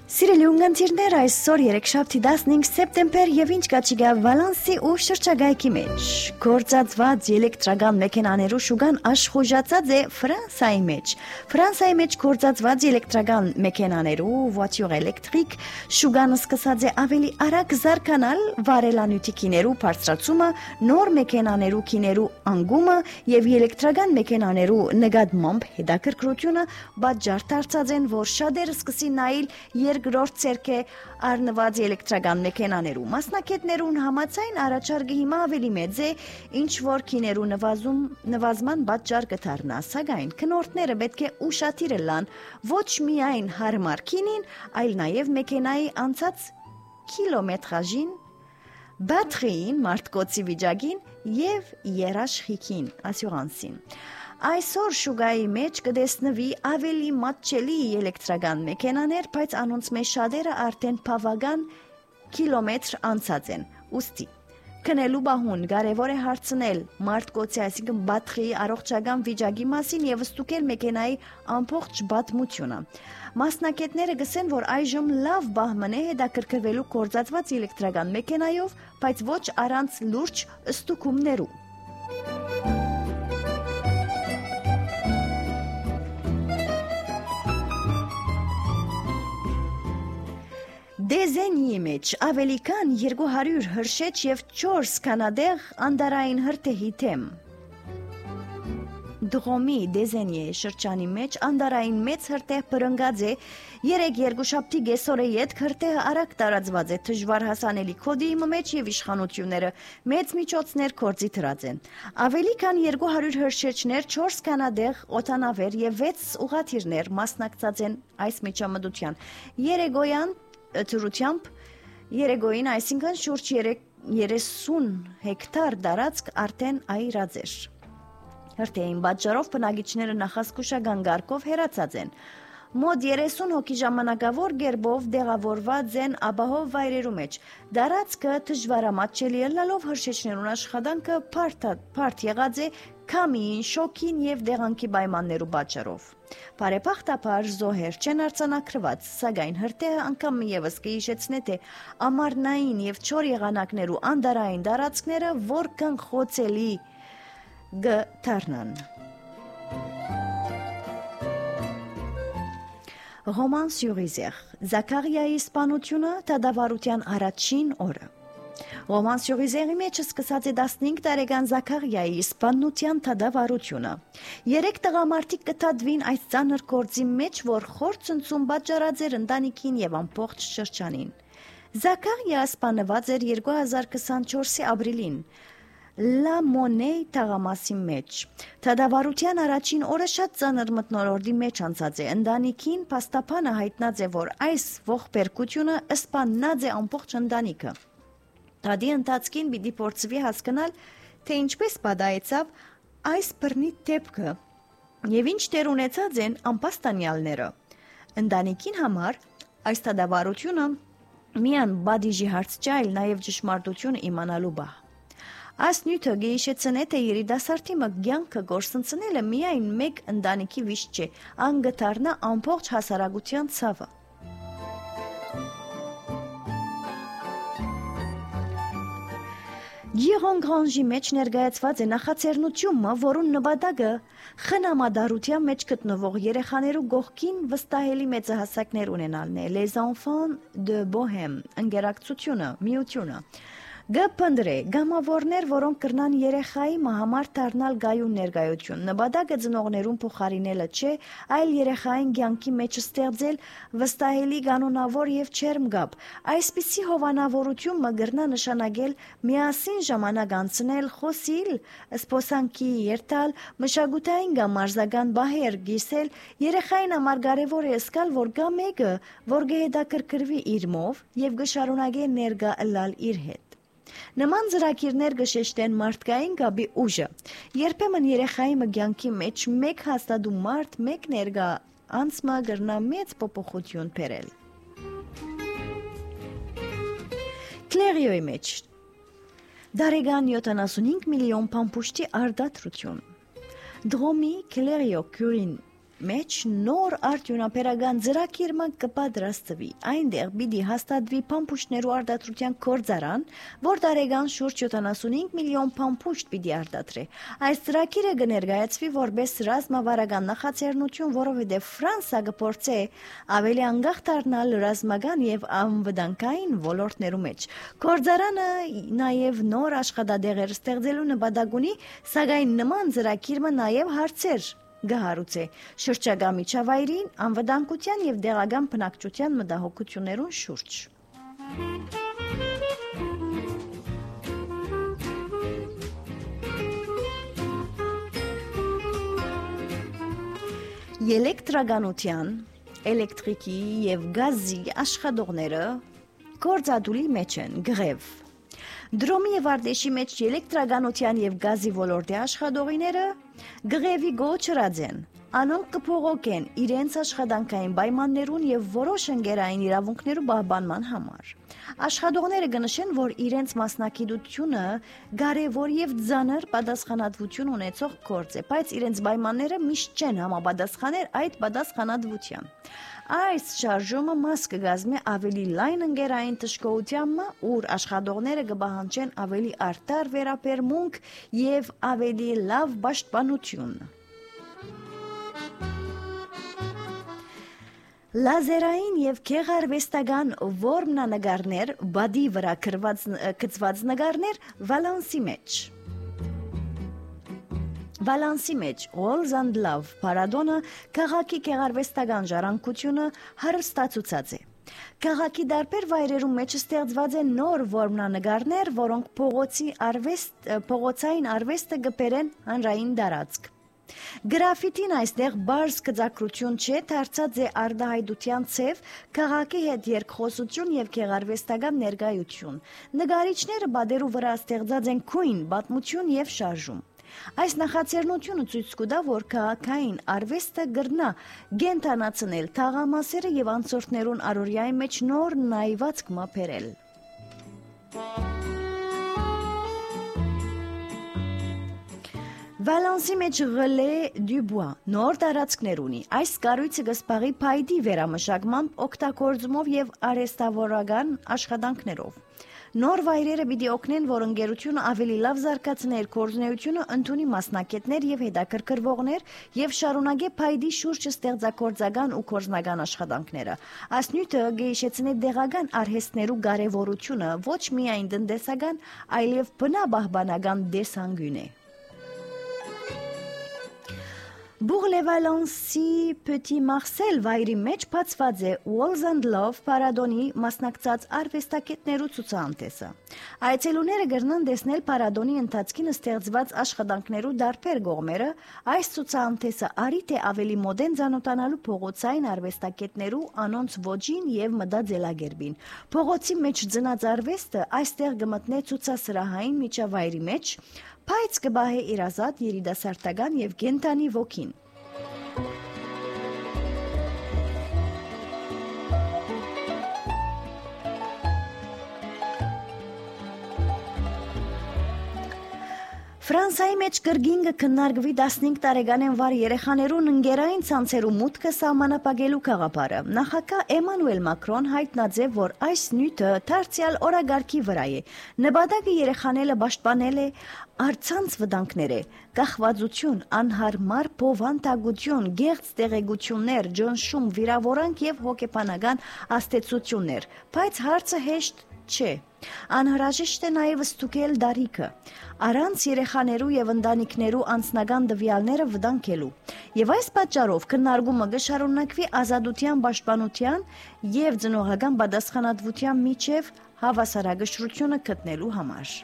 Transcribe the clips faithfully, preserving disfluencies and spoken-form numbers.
Սիրելի ունգընտիրներ, այսօր երեքշաբթի տասնհինգ սեպտեմբեր եւ ինչ կա չգա Վալանսի ու շրջագայքի մեջ գործածված էլեկտրական մեքենաներու շուգան աշխուժացած է Ֆրանսիայի մեջ։ Ֆրանսիայի մեջ գործածված էլեկտրական մեքենաներու voiture էլեկտրիկ շուգան սկսած է ավելի արագ զարգանալ վարելանյութի քիներու բարձրացումը, նոր մեքենաներու քիներու անգումը եւ էլեկտրական մեքենաներու նկատմամբ հետաքրքրությունը բաժար դարձած են, որ շատերը սկսին նայել երկրորդ ցերկե առնված էլեկտրական մեքենաներու մասնակիցներուն համաձայն առաջարկը հիմա ավելի մեծ է, ինչ որ քիներու նվազում նվազման պատճառ կդառնա, սակայն քնորդները պետք է ուշադիր լան ոչ միայն հարմար քինին, այլ նաև մեքենայի անցած կիլոմետրաժին, բատրիին, մարդկոցի վիճակին եւ երաշխիքին, ասյուրանսին։ Այսօր շուգայի մեջ կտեսնվի ավելի մատչելի էլեկտրական մեքենաներ, բայց անոնց մեջ շատերը արդեն բավական կիլոմետր անցած են։ Ուստի քնելու բահուն կարևոր է հարցնել մարդկոցի, այսինքն բատրիի առողջական վիճակի մասին եւ ստուգել մեքենայի ամբողջ պատմությունը։ Մասնակիցները գսեն, որ այժմ լավ բահման է հետաքրքրվելու գործածված էլեկտրական մեքենայով, բայց ոչ առանց լուրջ ստուգումներու։ Դեզենիի մեջ ավելի քան երկու հարյուր հրշեջ եւ չորս կանադեղ անդարային հրթեհի թեմ։ Դրոմի Դեզենիի շրջանի մեջ անդարային մեծ հրթեհ բռնկած է, երեք երկուշաբթի գեսորը յետ հրթեհը արագ տարածված է դժվար հասանելի կոդի մեջ եւ իշխանությունները մեծ միջոցներ կործի դրած են։ Ավելի քան երկու հարյուր հրշեջներ, չորս կանադեղ օտանավեր եւ վեց ուղաթիռներ մասնակցած են այս միջամտության։ Երեգոյան Թրությամբ երեգոյին, այսինքն շուրջ երեսուն հեկտար տարածք արդեն այրած էր։ Հրթեհին պատճառով բնակիչները նախազգուշական կարգով հեռացած են։ Մոտ երեսուն հոգի ժամանակավոր գերբով դեղավորված են ապահով վայրերու մեջ։ Տարածքը դժվարամատչելի ելնելով հրշեջներուն աշխատանքը բարդ եղած է քամին, շոկին եւ դեղանքի պայմաններու պատճառով։ Բարեբախտաբար զոհեր չեն արձանագրված, սակայն հրթեհը անգամ եւս կհիշեցնե, թե ամառնային եւ չոր եղանակներու անդարային տարածքները որքան խոցելի կդառնան։ Ռոման սյուր Իզեր, Զաքարիայի սպանությունը դատավարության առաջին օրը։ Ռոման սյուր Իզերի մեջ սկսած է տասնհինգ տարեկան Զաքարիայի սպանության դատավարությունը։ Երեք տղամարդիկ կթադվին այս ծանր գործի մեջ, որ խոր ցնցում պատճառած էր ընտանիքին եւ ամբողջ շրջանին։ Զաքարիա սպանված էր երկու հազար քսանչորսի ապրիլին Լա Մոնեյ թաղամասի մեջ։ Դատավարության առաջին օրը շատ ծանր մթնոլորտի մեջ անցած է։ Ընտանիքին փաստաբանը հայտնած է, որ այս ողբերգությունը սպանած է ամբողջ ընտանիքը։ Դատի ընթացքին պիտի փորձվի հասկանալ, թե ինչպես պատահեցավ այս բռնի դեպքը եւ ինչ դեր ունեցած են անպաստանյալները։ Ընտանիքին համար այս դատավարությունը միայն բադիժի հարց չէ, այլ նաեւ ճշմարտություն իմանալու բահ։ Այս նյութը գեիշեցնե, թե երիտասարդի մկյանքը գործընծնելը միայն մեկ ընտանիքի վիշտ չէ, ան գդառնա ամբողջ հասարակության ցավը։ Գիրոն Գրանժի մեջ ներկայացված է նախաձեռնությունը, որուն նպատակը խնամադարության մեջ գտնվող երեխաներու գողքին վստահելի մեծահասակներ ունենալն է, Les Enfants de Bohème, ընկերակցությունը, միությունը։ Գպնդրե գամավորներ, որոնք կրնան երեխայի համար դառնալ գայուն ներկայություն։ Նպատակը ծնողներուն փոխարինելը չէ, այլ երեխային կյանքի մեջ ստեղծել վստահելի կանոնավոր եւ չերմ կապ։ Այսպիսի հովանավորությունը կրնա նշանակել միասին ժամանակ անցնել, խոսիլ, սփոսանքի երթալ, մշակութային կամ մարզական բահեր գիսել, երեխային համար կարևոր է զգալ, որ կա մեկը, որ կհետաքրքրվի իր մով եւ կշարունակի ներկա ըլլալ իր հետ։ Նման ծրագիրներ կշեշտեն մարդկային կապի ուժը։ Երբեմն երեխայի մկյանքի մեջ մեկ հաստատու մարդ, մեկ ներկա անցմա կրնա մեծ փոփոխություն բերել։ Կլերիոյի մեջ դարեգան յոթանասունհինգ միլիոն փամփուշտի արդարություն։ Դրոմի Կլերիո Քյուրին մեջ նոր արդյունաբերական ծրագիրը կպատրաստվի։ Այնտեղ պիտի հաստատվի փամփուշտներու արտադրության գործարան, որ տարեկան շուրջ յոթանասունհինգ միլիոն փամփուշտ պիտի արտադրի։ Այս ծրագիրը կներկայացվի որպես ռազմավարական նախաձեռնություն, որովհետև Ֆրանսա կփորձի ավելի անկախ դառնալ ռազմական եւ անվտանգային ոլորտներու մեջ։ Գործարանը նաեւ նոր աշխատադեղեր ստեղծելու նպատակ ունի, սակայն նման ծրագիրը նաեւ հարցեր գահարուցե շրջակա միջավայրին, անվտանգության եւ դեղական բնակչության մտահոգություններուն շուրջ։ Էլեկտրականության, էլեկտրիկի եւ գազի աշխատողները գործադուլի մեջ են գրև։ Դրոմի եւ արտեշի մեջ էլեկտրականության եւ գազի ոլորտի աշխատողիները գրևի գոչրած են։ Անոնք կփողոքեն իրենց աշխատանքային պայմաններուն եւ որոշ ընկերային իրավունքներու պահպանման համար։ Աշխատողները կնշեն, որ իրենց մասնակցությունը կարևոր եւ ծանր պատասխանատվություն ունեցող գործ է, բայց իրենց պայմանները միշտ չեն համապատասխաներ այդ պատասխանատվության։ Այս շարժումը մաս կգազմի ավելի լայն ընկերային դժգոհությանը, ուր աշխատողները կպահանջեն ավելի արդար վերաբերմունք եւ ավելի լավ պաշտպանություն։ Լազերային եւ քեղարվեստական որմնանկարներ, բադի վրա կցված նկարներ Վալանսի մեջ։ Վալանսի մեջ Walls and Love փառատոնը քաղաքի քեղարվեստական ժառանգությունը հարստացուցած է։ Քաղաքի դարբեր վայրերում մեջ ստեղծված են նոր որմնանկարներ, որոնք փողոցի արվեստ, փողոցային արվեստը կբերեն հանրային տարածք։ Գրաֆիտին այստեղ բարձ գծակրություն չէ, դարձած է արդահայտության ցև, քաղաքի հետ երկխոսություն եւ քեղարվեստական ներկայություն։ Նկարիչները բادرու վրա ստեղծած են քույն, պատմություն եւ շարժում։ Այս նախաձեռնությունը ցույց կտա, որ քաղաքային արվեստը կրնա գենտանացնել թաղամասերը եւ անցորդներուն առօրյայի մեջ նոր նայվածք մապերել։ Վալանսի մեջ Relais du Bois նոր տարածքներ ունի։ Այս կառույցը կսպաղի փայտի վերամշակմամբ, օգտագործումով եւ արհեստավորական աշխատանքներով։ Նոր վայրերը պիտի օգնեն, որ ընկերությունը ավելի լավ զարգացներ գործունեությունը, ընդունի մասնակիցներ եւ հետաքրքրվողներ եւ շարունակե փայտի շուրջ ստեղծագործական ու գործնական աշխատանքները։ Ասնյութը գեշեցնե դեղական արհեստներու կարեւորությունը ոչ միայն տնտեսական, այլև բնապահպանական դեսանգյուն է։ Բուղլեվալանսի Petit Marcel վայրի մեջ բացված է Walls and Love փառատոնի մասնակցած արվեստագետներու ցուցահանդեսը։ Այցելուները կգրնան տեսնել փառատոնի ընթացքին ստեղծված աշխատանքներու դարբեր կողմերը, այս ցուցահանդեսը արիթ է ավելի մոդեն ծանոթանալու փողոցային արվեստագետներու անոնց ոճին եւ մտածելակերպին։ Փողոցի մեջ ծնած արվեստը այստեղ կմտնե ցուցասրահային միջավայրի մեջ, բայց կբահե իր ազատ երիտասարդական եւ կենտանի ոգին։ Ֆրանսիայի մեջ կրկին կքննարկվի տասնհինգ տարեկան վար երեխաներուն ընկերային ցանցերու մուտքը սահմանապակելու գաղափարը։ Նախագահ Էմանուել Մակրոն հայտնած է, որ այս նյութը դարձյալ օրագարկի վրա է։ Նպատակը երեխաները պաշտպանել է առցանց վտանգները, կախվածություն, անհարմար փոխանցություն, գեղձ տեղեկություններ, ջնշում, վիրավորանք եւ հոգեբանական աստեցություններ, բայց հարցը հեշտ չէ։ Անհրաժեշտ է նաև ստուգել դարիքը, առանց երեխաներու եւ ընտանիքներու անձնական տվյալները վտանգելու։ Եվ այս պատճառով քննարկումը կշարունակվի ազատության պաշտպանության եւ ծնողական պատասխանատվության միջև հավասարակշռությունը գտնելու համար։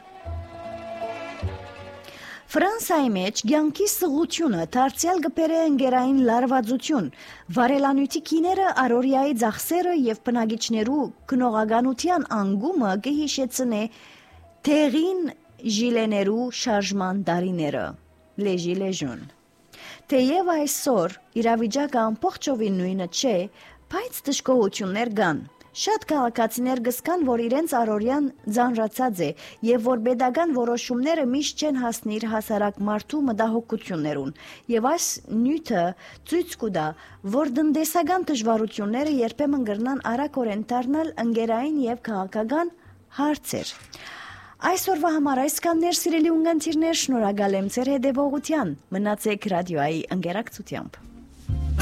Ֆրանսիայի մեջ կյանքի սղությունը դարձյալ կբերե ընկերային լարվածություն, վարելանյութի կիները առօրյայի ծախսերը եւ բնակիչներու գնողականության անգումը կհիշեցնե թեղին ժիլեներու շարժման տարիները, les gilets jaunes։ Թեև այսօր իրավիճակը ամբողջովին նույնը չէ, բայց դժգոհություններ կան։ Շատ քաղաքացիներ գսկան, որ իրենց առօրյան ձանրացած է եւ որ pedagogan որոշումները միշտ չեն հասնի իր հասարակ մարդու մտահոգություններուն եւ այս նյութը ցույց կտա, որ տնտեսական դժվարությունները երբեմն կրնան արագորեն դառնալ ընկերային եւ քաղաքական հարցեր։ Այսօրվա համար այսքաններ, սիրելի ունգընտիրներ, շնորհակալ եմ ձեր հետևողության։ Մնացեք ռադիոյի ընկերակցությամբ։